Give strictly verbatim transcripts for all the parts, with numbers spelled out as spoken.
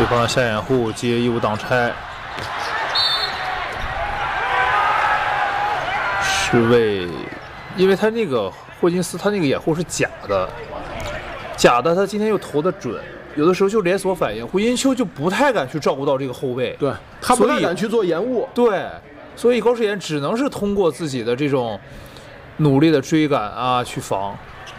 对方下掩护接义务挡拆，是为，因为他那个霍金斯他那个掩护是假的，假的，他今天又投的准。有的时候就连锁反应，胡金秋就不太敢去照顾到这个后卫， 对他不太敢去做延误， 对，所以高诗岩只能是通过自己的这种努力的追赶啊去防。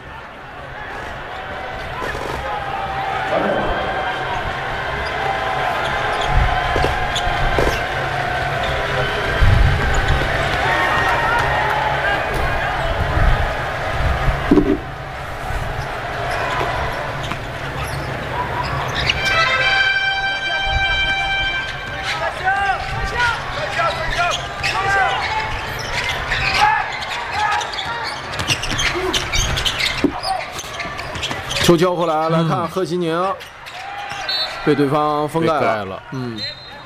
球交回来，来看贺西宁、嗯、被对方封盖 了, 盖了， 嗯。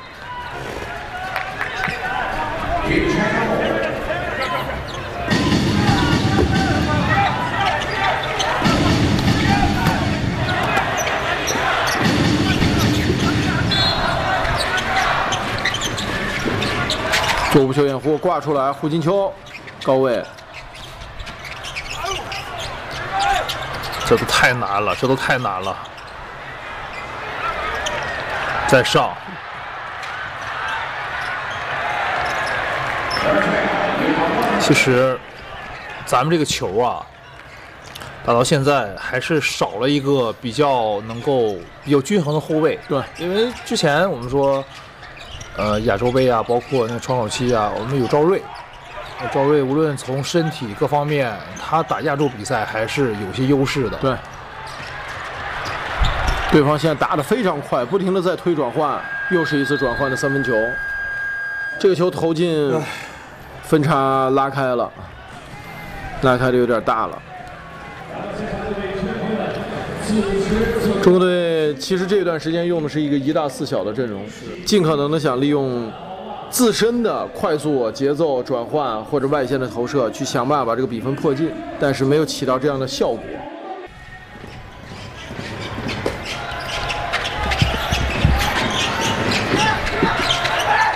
左无球掩护挂出来，胡金秋高位。 这都太难了，这都太难了。再上，其实咱们这个球啊，打到现在还是少了一个比较能够比较均衡的后卫。 对， 因为之前我们说，呃，亚洲杯啊，包括那窗口期啊，我们有赵睿。赵睿无论从身体各方面，他打亚洲比赛还是有些优势的。 对，对方现在打得非常快，不停的在推转换，又是一次转换的三分球。这个球投进，分差拉开了，拉开的有点大了。中国队其实这段时间用的是一个一大四小的阵容，尽可能的想利用自身的快速节奏转换或者外线的投射，去想办法把这个比分迫近，但是没有起到这样的效果。